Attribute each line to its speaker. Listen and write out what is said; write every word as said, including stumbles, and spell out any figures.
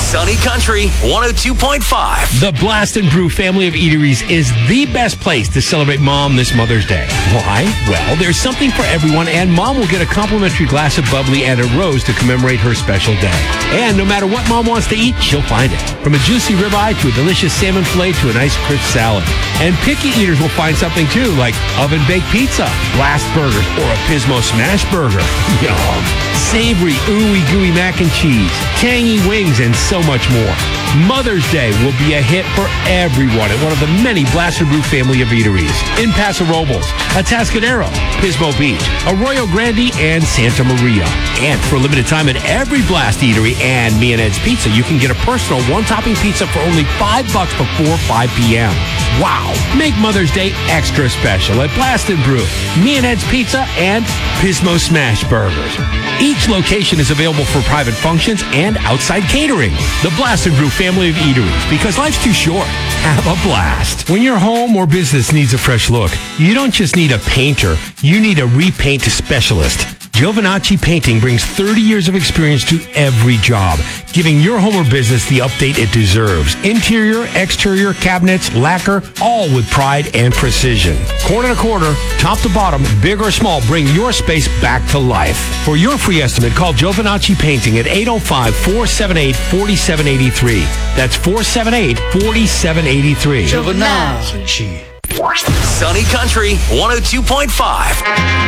Speaker 1: Sunny Country one oh two point five.
Speaker 2: The Blast and Brew family of eateries is the best place to celebrate Mom this Mother's Day. Why? Well, there's something for everyone, and Mom will get a complimentary glass of bubbly and a rose to commemorate her special day. And no matter what Mom wants to eat, she'll find it. From a juicy ribeye to a delicious salmon fillet to a nice crisp salad. And picky eaters will find something too, like oven-baked pizza, blast burgers, or a Pismo smash burger. Yum. Savory, ooey gooey mac and cheese, tangy wings, and so much more. Mother's Day will be a hit for everyone at one of the many Blast and Brew family of eateries in Paso Robles, Atascadero, Pismo Beach, Arroyo Grande, and Santa Maria. And for a limited time at every Blast Eatery and Me and Ed's Pizza, you can get a personal one-topping pizza for only five bucks before five p.m. Wow! Make Mother's Day extra special at Blast and Brew, Me and Ed's Pizza, and Pismo Smash Burgers. Each location is available for private functions and outside catering. The Blast and Brew family of eateries, because life's too short. Have a blast. When your home or business needs a fresh look, you don't just need a painter, you need a repaint specialist. Giovinacci Painting brings thirty years of experience to every job, giving your home or business the update it deserves. Interior, exterior, cabinets, lacquer, all with pride and precision. Corner to corner, top to bottom, big or small, bring your space back to life. For your free estimate, call Giovinacci Painting at eight oh five, four seven eight, four seven eight three. That's four seven eight, four seven eight three.
Speaker 1: Giovinacci. Sunny Country one oh two point five.